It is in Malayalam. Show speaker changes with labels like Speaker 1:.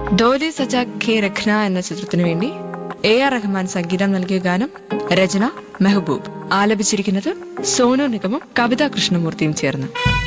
Speaker 1: ഡോലി സജ കെ രഖ്ന എന്ന ചിത്രത്തിനു വേണ്ടി AR റഹ്മാൻ സംഗീതം നൽകിയ ഗാനം, രചന മെഹബൂബ്, ആലപിച്ചിരിക്കുന്നത് സോനു നിഗമും കവിതാ കൃഷ്ണമൂർത്തിയും ചേർന്ന്.